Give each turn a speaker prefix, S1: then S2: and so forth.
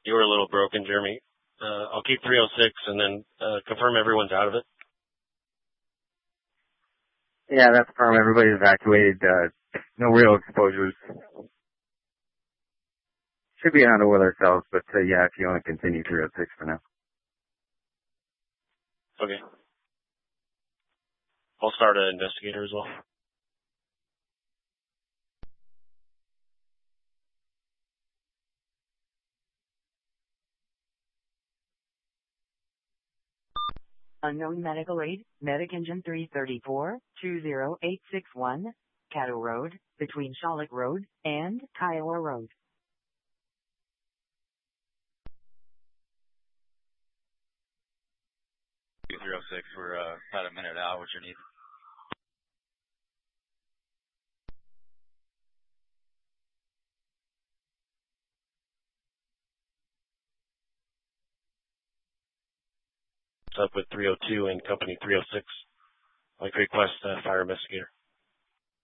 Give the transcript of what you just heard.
S1: You were a little broken, Jeremy. I'll keep 306 and then confirm everyone's out of it.
S2: Yeah, that's firm. Everybody's evacuated. No real exposures. Should be on it with ourselves, but yeah, if you want to continue 306 for now.
S1: Okay. I'll start an investigator as well.
S3: Unknown medical aid, Medic Engine 334, 20861, Caddo Road, between Shollick Road and Kiowa Road.
S4: 306, we're about a minute out. What's your need?
S1: Up with 302 and company 306. I'd like to request fire investigator.